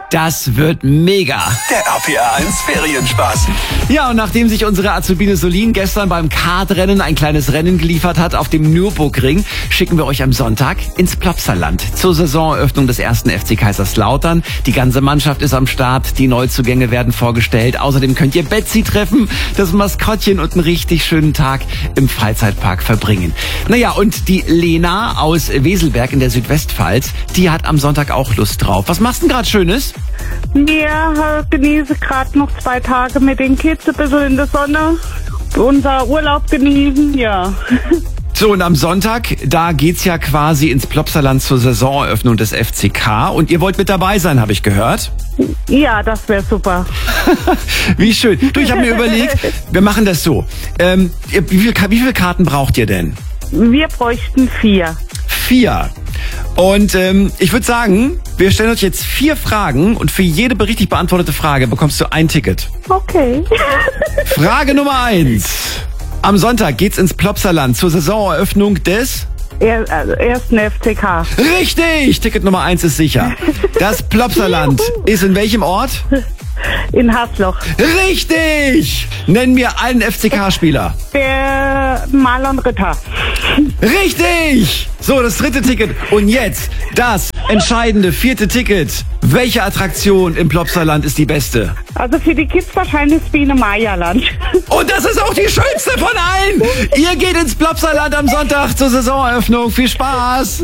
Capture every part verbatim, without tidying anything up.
Das wird mega. Der R P R eins Ferienspaß. Ja, und nachdem sich unsere Azubine Solin gestern beim Kartrennen ein kleines Rennen geliefert hat auf dem Nürburgring, schicken wir euch am Sonntag ins Plopsaland zur Saisoneröffnung des ersten F C Kaiserslautern. Die ganze Mannschaft ist am Start, die Neuzugänge werden vorgestellt. Außerdem könnt ihr Betsy treffen, das Maskottchen, und einen richtig schönen Tag im Freizeitpark verbringen. Naja, und die Lena aus Weselberg in der Südwestpfalz, die hat am Sonntag auch Lust drauf. Was machst du denn gerade Schönes? Wir äh, genießen gerade noch zwei Tage mit den Kids, ein bisschen in der Sonne, unser Urlaub genießen, ja. So, und am Sonntag, da geht's ja quasi ins Plopsaland zur Saisoneröffnung des F C K. Und ihr wollt mit dabei sein, habe ich gehört. Ja, das wäre super. Wie schön. Du, ich habe mir überlegt, wir machen das so. Ähm, wie, viel, wie viele Karten braucht ihr denn? Wir bräuchten vier. Vier. Und ähm, ich würde sagen, wir stellen euch jetzt vier Fragen und für jede richtig beantwortete Frage bekommst du ein Ticket. Okay. Frage Nummer eins. Am Sonntag geht's ins Plopsaland zur Saisoneröffnung des... Er, also ersten F C K. Richtig! Ticket Nummer eins ist sicher. Das Plopsaland ist in welchem Ort? In Hasloch. Richtig! Nenn mir einen F C K-Spieler. Der Marlon Ritter. Richtig! So, das dritte Ticket. Und jetzt das entscheidende vierte Ticket. Welche Attraktion im Plopsaland ist die beste? Also für die Kids wahrscheinlich das Biene Maya-Land. Und das ist auch die schönste von allen! Ihr geht ins Plopsaland am Sonntag zur Saisoneröffnung. Viel Spaß!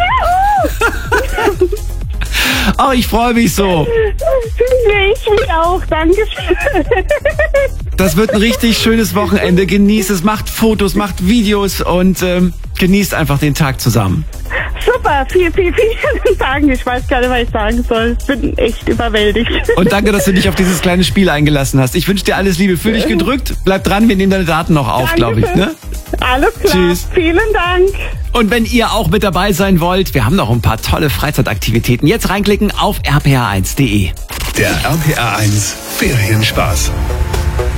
Oh, ich freue mich so. Ich mich auch, danke schön. Das wird ein richtig schönes Wochenende. Genießt es, macht Fotos, macht Videos und ähm, genießt einfach den Tag zusammen. Super, viel, viel, vielen Dank. Ich weiß gar nicht, was ich sagen soll. Ich bin echt überwältigt. Und danke, dass du dich auf dieses kleine Spiel eingelassen hast. Ich wünsche dir alles Liebe. Fühl dich gedrückt. Bleib dran, wir nehmen deine Daten noch auf, glaube ich. Ne? Alles klar. Tschüss. Vielen Dank. Und wenn ihr auch mit dabei sein wollt, wir haben noch ein paar tolle Freizeitaktivitäten. Jetzt reinklicken auf r p r eins punkt d e. Der R P R eins Ferienspaß.